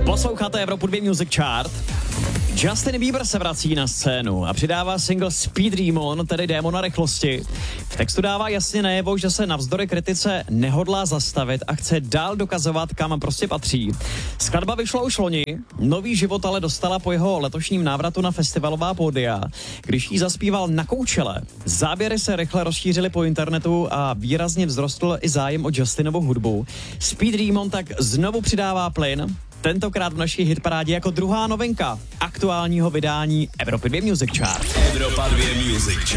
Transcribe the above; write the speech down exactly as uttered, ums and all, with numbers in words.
Posloucháte Evropu dva Music Chart. Justin Bieber se vrací na scénu a přidává single Speed Demon, tedy démon na rychlosti. V textu dává jasně najevo, že se navzdory kritice nehodlá zastavit a chce dál dokazovat, kam prostě patří. Skladba vyšla už loni, nový život ale dostala po jeho letošním návratu na festivalová pódia, když jí zaspíval na Coachelle. Záběry se rychle rozšířily po internetu a výrazně vzrostl i zájem o Justinovu hudbu. Speed Demon tak znovu přidává plyn, tentokrát v naší hitparádě jako druhá novinka aktuálního vydání Evropy dva Music Chart. Evropa dva Music Chart.